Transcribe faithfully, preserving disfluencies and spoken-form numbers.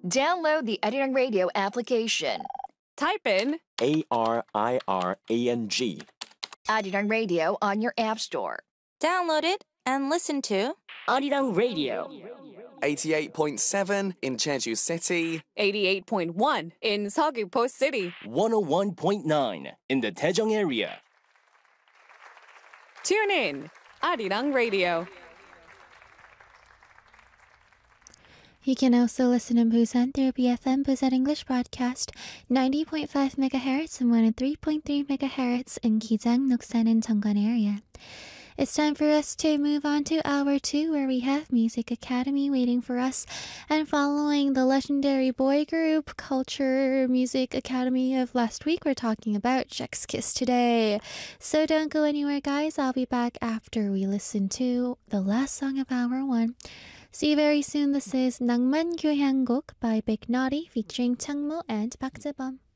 Download the Arirang Radio application. Type in A R I R A N G. Arirang Radio on your app store. Download it and listen to Arirang Radio. eighty-eight point seven in Jeju City. eighty-eight point one in Seogwipo City. one oh one point nine in the Daejeong area. Tune in, Arirang Radio. You can also listen in Busan through B F M Busan English Broadcast, ninety point five megahertz and one oh three point three megahertz in Gijang, Noksan, and Cheonggan area. It's time for us to move on to hour two, where we have Music Academy waiting for us. And following the legendary boy group Culture Music Academy of last week, we're talking about Jack's Kiss today. So don't go anywhere, guys. I'll be back after we listen to the last song of hour one. See you very soon. This is 낭만 교향곡 by Big Naughty featuring Changmo and Park Jae-bum.